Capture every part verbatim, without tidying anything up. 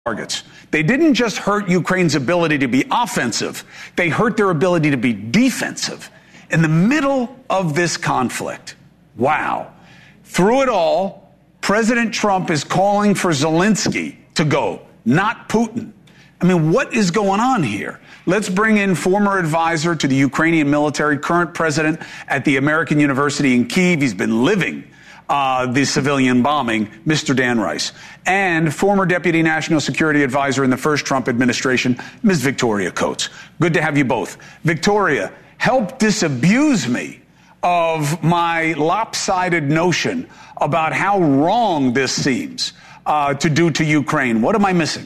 targets. They didn't just hurt Ukraine's ability to be offensive, they hurt their ability to be defensive. In the middle of this conflict, wow. Through it all, President Trump is calling for Zelensky to go, not Putin. I mean, what is going on here? Let's bring in former advisor to the Ukrainian military, current president at the American University in Kyiv. He's been living Uh, the civilian bombing, Mister Dan Rice, and former Deputy National Security Advisor in the first Trump administration, Miz Victoria Coates. Good to have you both. Victoria, help disabuse me of my lopsided notion about how wrong this seems uh, to do to Ukraine. What am I missing?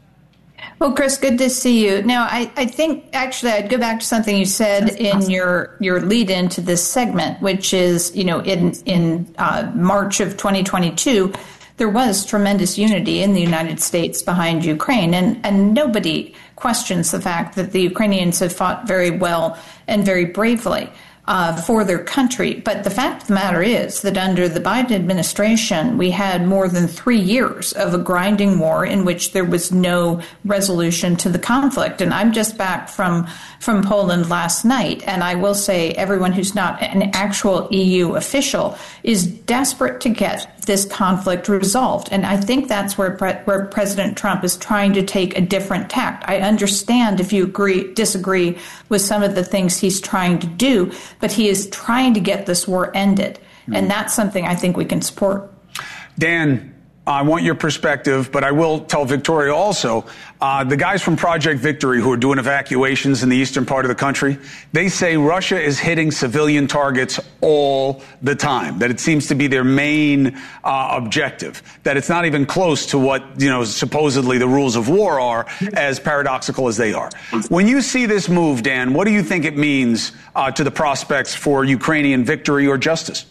Well, Chris, good to see you. Now, I, I think actually I'd go back to something you said in your, your lead into this segment, which is, you know, in, in uh, March of twenty twenty-two, there was tremendous unity in the United States behind Ukraine. And, and nobody questions the fact that the Ukrainians have fought very well and very bravely Uh, for their country. But the fact of the matter is that under the Biden administration, we had more than three years of a grinding war in which there was no resolution to the conflict. And I'm just back from, from Poland last night. And I will say everyone who's not an actual E U official is desperate to get this conflict resolved. And I think that's where, Pre- where President Trump is trying to take a different tact. I understand if you agree, disagree with some of the things he's trying to do, but he is trying to get this war ended. Mm. And that's something I think we can support. Dan, I want your perspective, but I will tell Victoria also, uh, the guys from Project Victory who are doing evacuations in the eastern part of the country, they say Russia is hitting civilian targets all the time, that it seems to be their main uh, objective, that it's not even close to what, you know, supposedly the rules of war are, as paradoxical as they are. When you see this move, Dan, what do you think it means uh, to the prospects for Ukrainian victory or justice?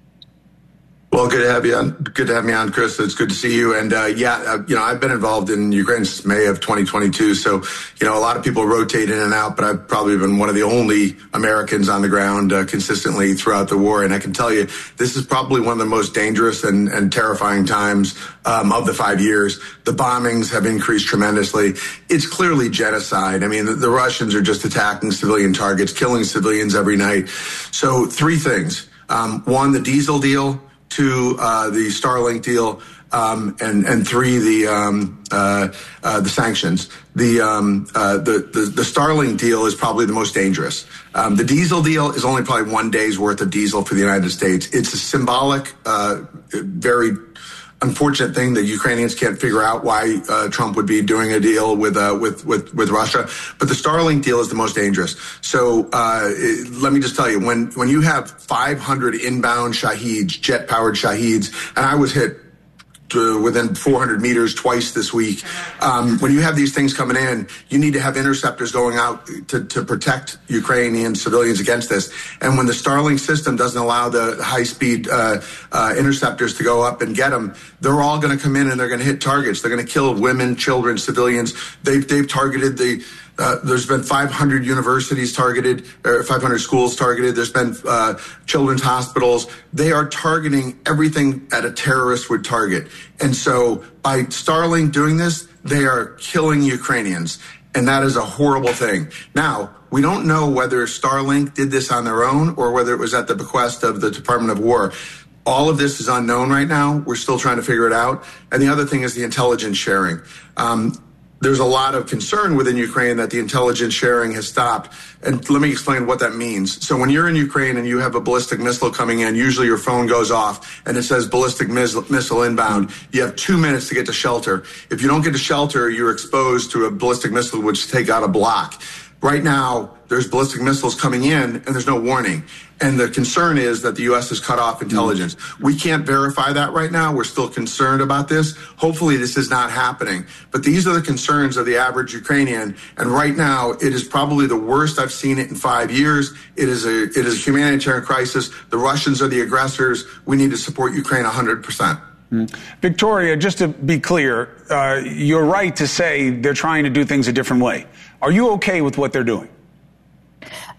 Well, good to have you on. Good to have me on, Chris. It's good to see you. And uh, yeah, uh, you know, I've been involved in Ukraine since May of twenty twenty-two. So, you know, a lot of people rotate in and out, but I've probably been one of the only Americans on the ground uh, consistently throughout the war. And I can tell you, this is probably one of the most dangerous and, and terrifying times um, of the five years. The bombings have increased tremendously. It's clearly genocide. I mean, the, the Russians are just attacking civilian targets, killing civilians every night. So three things. Um, one, the diesel deal. Two, uh, the Starlink deal, um, and and three, the um, uh, uh, the sanctions. The, um, uh, the the the Starlink deal is probably the most dangerous. Um, the diesel deal is only probably one day's worth of diesel for the United States. It's a symbolic, uh, very unfortunate thing that Ukrainians can't figure out why uh, Trump would be doing a deal with uh, with with with Russia. But the Starlink deal is the most dangerous. So uh, it, let me just tell you, when when you have five hundred inbound Shaheeds, jet-powered Shaheeds, and I was hit to within four hundred meters twice this week. Um, when you have these things coming in, you need to have interceptors going out to, to protect Ukrainian civilians against this. And when the Starlink system doesn't allow the high-speed uh, uh, interceptors to go up and get them, they're all going to come in and they're going to hit targets. They're going to kill women, children, civilians. They've, they've targeted the Uh, there's been five hundred universities targeted, or five hundred schools targeted. There's been uh, children's hospitals. They are targeting everything that a terrorist would target. And so by Starlink doing this, they are killing Ukrainians. And that is a horrible thing. Now, we don't know whether Starlink did this on their own or whether it was at the bequest of the Department of War. All of this is unknown right now. We're still trying to figure it out. And the other thing is the intelligence sharing. Um, There's a lot of concern within Ukraine that the intelligence sharing has stopped. And let me explain what that means. So when you're in Ukraine and you have a ballistic missile coming in, usually your phone goes off and it says ballistic missile, missile inbound. You have two minutes to get to shelter. If you don't get to shelter, you're exposed to a ballistic missile which take out a block. Right now, there's ballistic missiles coming in and there's no warning. And the concern is that the U S has cut off intelligence. We can't verify that right now. We're still concerned about this. Hopefully this is not happening. But these are the concerns of the average Ukrainian. And right now, it is probably the worst I've seen it in five years. It is a, it is a humanitarian crisis. The Russians are the aggressors. We need to support Ukraine one hundred percent. Victoria, just to be clear, uh, you're right to say they're trying to do things a different way. Are you okay with what they're doing?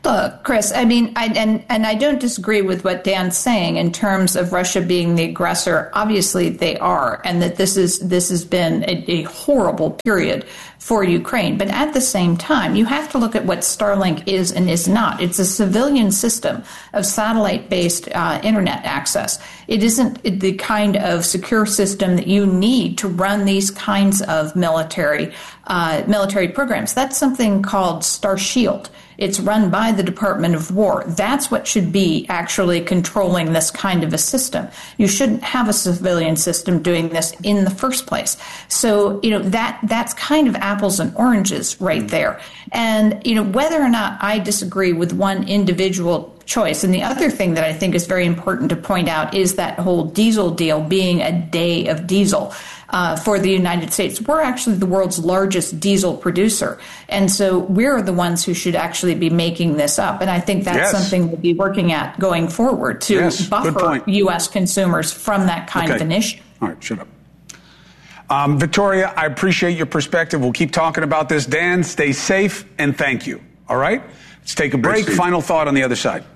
Look, Chris, I mean, I, and, and I don't disagree with what Dan's saying in terms of Russia being the aggressor. Obviously, they are, and that this is this has been a, a horrible period for Ukraine. But at the same time, you have to look at what Starlink is and is not. It's a civilian system of satellite-based uh, internet access. It isn't the kind of secure system that you need to run these kinds of military uh, military programs. That's something called Starshield. It's run by the Department of War. That's what should be actually controlling this kind of a system. You shouldn't have a civilian system doing this in the first place. So, you know, that that's kind of apples and oranges right there. And, you know, whether or not I disagree with one individual choice. And the other thing that I think is very important to point out is that whole diesel deal being a day of diesel. Uh, for the United States. We're actually the world's largest diesel producer. And so we're the ones who should actually be making this up. And I think that's yes. something we'll be working at going forward to yes, buffer U S consumers from that kind okay. of an issue. All right, shut up. Um, Victoria, I appreciate your perspective. We'll keep talking about this. Dan, stay safe and thank you. All right? Let's take a break. Final thought on the other side.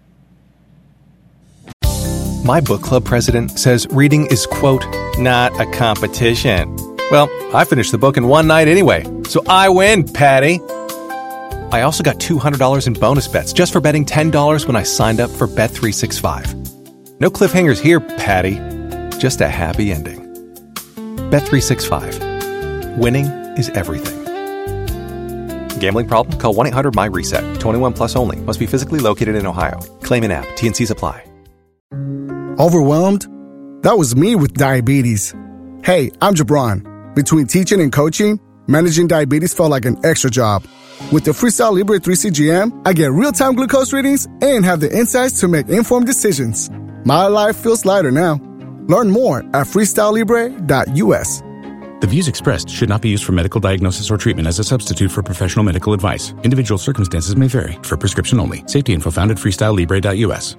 My book club president says reading is, quote, not a competition. Well, I finished the book in one night anyway, so I win, Patty. I also got two hundred dollars in bonus bets just for betting ten dollars when I signed up for Bet three sixty-five. No cliffhangers here, Patty. Just a happy ending. Bet three sixty-five. Winning is everything. Gambling problem? Call one eight hundred my reset. twenty-one plus only. Must be physically located in Ohio. Claim in app. T N Cs apply. Overwhelmed? That was me with diabetes. Hey, I'm Jabron. Between teaching and coaching, managing diabetes felt like an extra job. With the Freestyle Libre three C G M, I get real-time glucose readings and have the insights to make informed decisions. My life feels lighter now. Learn more at freestyle libre dot u s. The views expressed should not be used for medical diagnosis or treatment as a substitute for professional medical advice. Individual circumstances may vary. For prescription only. Safety info found at freestyle libre dot u s.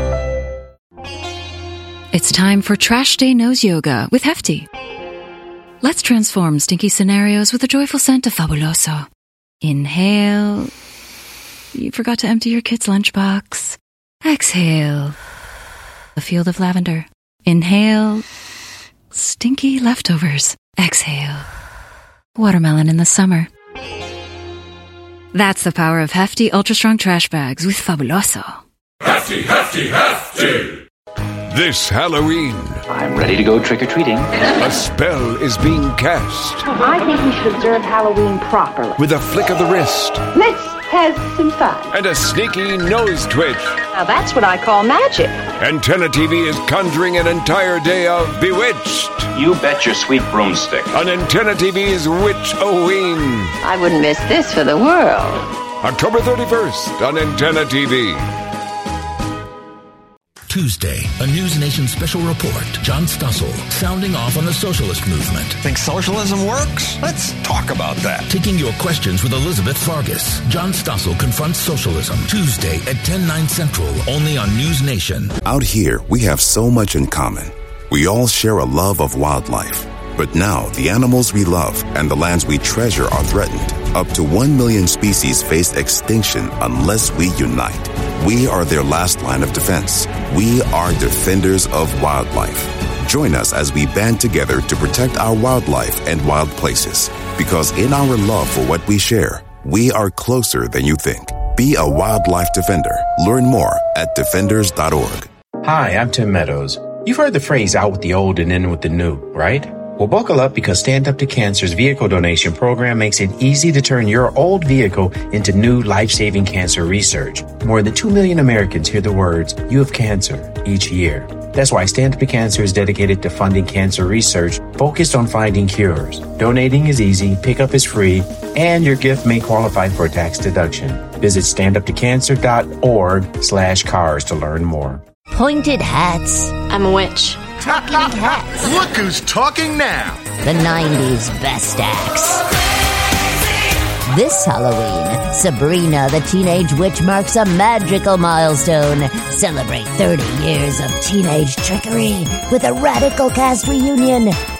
It's time for Trash Day Nose Yoga with Hefty. Let's transform stinky scenarios with the joyful scent of Fabuloso. Inhale. You forgot to empty your kid's lunchbox. Exhale. A field of lavender. Inhale. Stinky leftovers. Exhale. Watermelon in the summer. That's the power of Hefty Ultra Strong Trash Bags with Fabuloso. Hefty, Hefty, Hefty! This Halloween, I'm ready to go trick-or-treating. A spell is being cast. I think we should observe Halloween properly. With a flick of the wrist. Let's have some fun. And a sneaky nose twitch. Now that's what I call magic. Antenna T V is conjuring an entire day of Bewitched. You bet your sweet broomstick. On Antenna T V's Witch-O-Ween. I wouldn't miss this for the world. October thirty-first on Antenna T V. Tuesday, a News Nation special report. John Stossel, sounding off on the socialist movement. Think socialism works? Let's talk about that. Taking your questions with Elizabeth Fargus. John Stossel confronts socialism. Tuesday at ten, nine Central, only on News Nation. Out here, we have so much in common. We all share a love of wildlife. But now, the animals we love and the lands we treasure are threatened. Up to one million species face extinction unless we unite. We are their last line of defense. We are defenders of wildlife. Join us as we band together to protect our wildlife and wild places. Because in our love for what we share, we are closer than you think. Be a wildlife defender. Learn more at defenders dot org. Hi, I'm Tim Meadows. You've heard the phrase out with the old and in with the new, right? Well, buckle up because Stand Up to Cancer's vehicle donation program makes it easy to turn your old vehicle into new life-saving cancer research. More than two million Americans hear the words, "You have cancer," each year. That's why Stand Up to Cancer is dedicated to funding cancer research focused on finding cures. Donating is easy, pickup is free, and your gift may qualify for a tax deduction. Visit stand up to cancer dot org slash cars to learn more. Pointed hats. I'm a witch. Talking hats. Look who's talking now. The nineties best acts. This Halloween, Sabrina the Teenage Witch marks a magical milestone. Celebrate thirty years of teenage trickery with a radical cast reunion.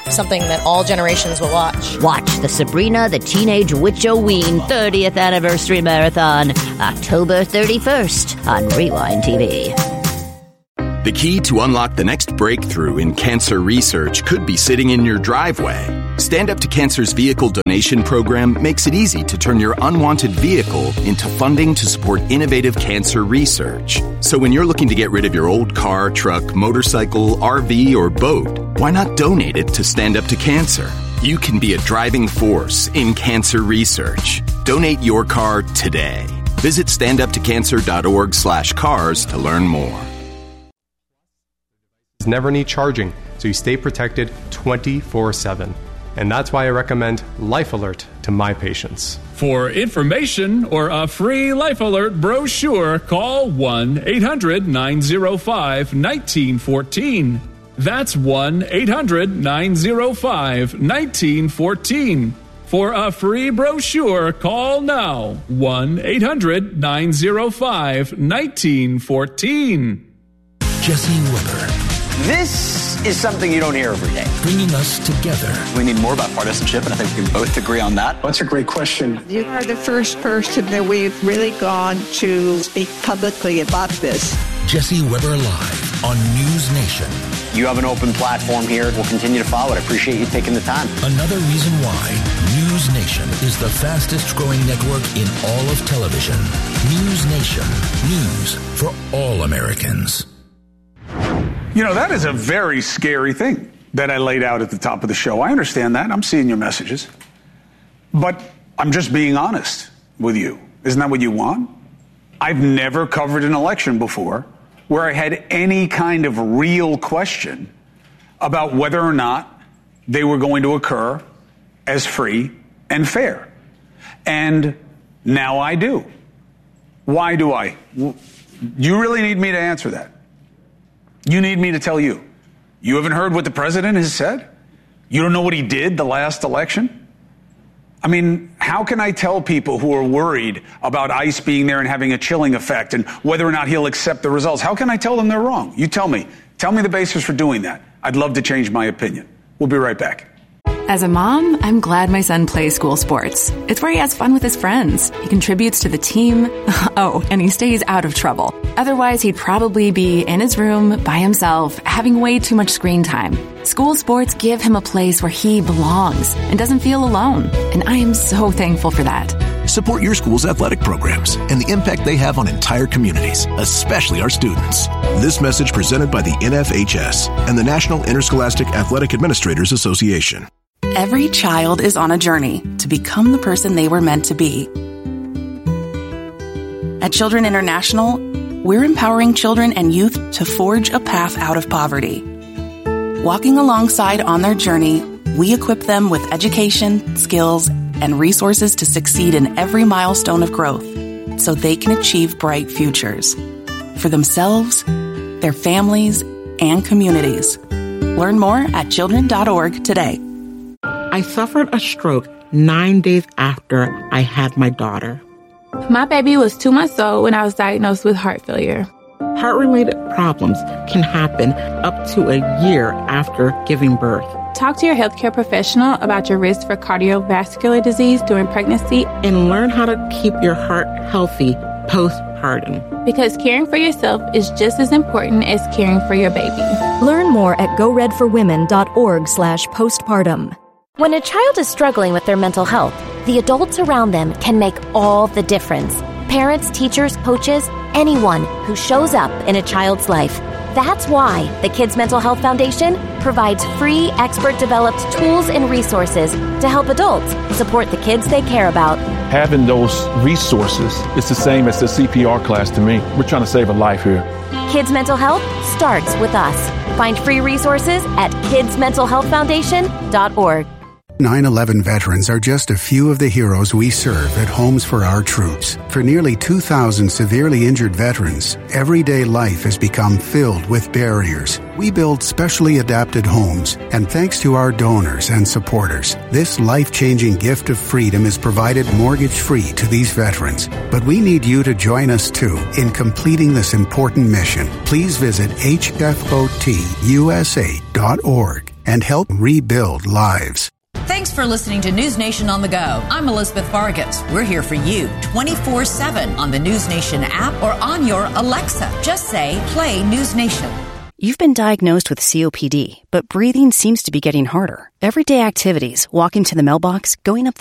something that all generations will watch. Watch the Sabrina the Teenage Witch-O-Ween thirtieth Anniversary Marathon, October thirty-first on Rewind T V. The key to unlock the next breakthrough in cancer research could be sitting in your driveway. Stand Up to Cancer's vehicle donation program makes it easy to turn your unwanted vehicle into funding to support innovative cancer research. So when you're looking to get rid of your old car, truck, motorcycle, R V, or boat, why not donate it to Stand Up to Cancer? You can be a driving force in cancer research. Donate your car today. Visit standuptocancer.org slash cars to learn more. Never need charging, so you stay protected twenty-four seven. And that's why I recommend Life Alert to my patients. For information or a free Life Alert brochure, call one eight hundred nine oh five one nine one four. That's one eight hundred nine oh five one nine one four. For a free brochure, call now one eight hundred nine oh five one nine one four. Jesse Weber. This is something you don't hear every day. Bringing us together. We need more about partisanship, and I think we can both agree on that. That's a great question. You are the first person that we've really gone to speak publicly about this. Jesse Weber Live on News Nation. You have an open platform here. We'll continue to follow it. I appreciate you taking the time. Another reason why News Nation is the fastest growing network in all of television. News Nation. News for all Americans. You know, that is a very scary thing that I laid out at the top of the show. I understand that. I'm seeing your messages. But I'm just being honest with you. Isn't that what you want? I've never covered an election before where I had any kind of real question about whether or not they were going to occur as free and fair. And now I do. Why do I? You really need me to answer that. You need me to tell you. You haven't heard what the president has said? You don't know what he did the last election? I mean, how can I tell people who are worried about ICE being there and having a chilling effect and whether or not he'll accept the results? How can I tell them they're wrong? You tell me. Tell me the basis for doing that. I'd love to change my opinion. We'll be right back. As a mom, I'm glad my son plays school sports. It's where he has fun with his friends. He contributes to the team. Oh, and he stays out of trouble. Otherwise, he'd probably be in his room by himself, having way too much screen time. School sports give him a place where he belongs and doesn't feel alone. And I am so thankful for that. Support your school's athletic programs and the impact they have on entire communities, especially our students. This message presented by the N F H S and the National Interscholastic Athletic Administrators Association. Every child is on a journey to become the person they were meant to be. At Children International, we're empowering children and youth to forge a path out of poverty. Walking alongside on their journey, we equip them with education, skills, and resources to succeed in every milestone of growth so they can achieve bright futures for themselves, their families, and communities. Learn more at children dot org today. I suffered a stroke nine days after I had my daughter. My baby was two months old when I was diagnosed with heart failure. Heart-related problems can happen up to a year after giving birth. Talk to your healthcare professional about your risk for cardiovascular disease during pregnancy. And learn how to keep your heart healthy postpartum. Because caring for yourself is just as important as caring for your baby. Learn more at go red for women dot org slash postpartum. When a child is struggling with their mental health, the adults around them can make all the difference. Parents, teachers, coaches, anyone who shows up in a child's life. That's why the Kids Mental Health Foundation provides free, expert-developed tools and resources to help adults support the kids they care about. Having those resources is the same as the C P R class to me. We're trying to save a life here. Kids Mental Health starts with us. Find free resources at kids mental health foundation dot org. nine eleven veterans are just a few of the heroes we serve at Homes for Our Troops. For nearly two thousand severely injured veterans, everyday life has become filled with barriers. We build specially adapted homes, and thanks to our donors and supporters, this life-changing gift of freedom is provided mortgage-free to these veterans. But we need you to join us, too, in completing this important mission. Please visit H F O T U S A dot org and help rebuild lives. Thanks for listening to News Nation on the Go. I'm Elizabeth Vargas. We're here for you twenty-four seven on the News Nation app or on your Alexa. Just say, play News Nation. You've been diagnosed with C O P D, but breathing seems to be getting harder. Everyday activities, walking to the mailbox, going up the